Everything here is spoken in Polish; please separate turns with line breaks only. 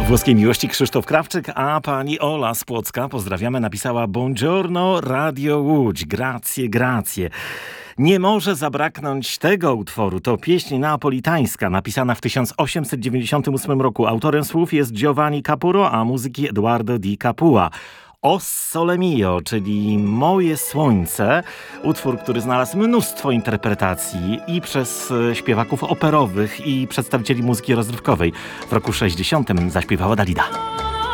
Włoskiej miłości Krzysztof Krawczyk, a pani Ola z Płocka, pozdrawiamy, napisała: Buongiorno Radio Łódź, grazie, grazie. Nie może zabraknąć tego utworu. To pieśń neapolitańska, napisana w 1898 roku. Autorem słów jest Giovanni Capuro, a muzyki Eduardo Di Capua. O Sole Mio, czyli Moje Słońce, utwór, który znalazł mnóstwo interpretacji i przez śpiewaków operowych, i przedstawicieli muzyki rozrywkowej. W roku 60 zaśpiewała Dalida.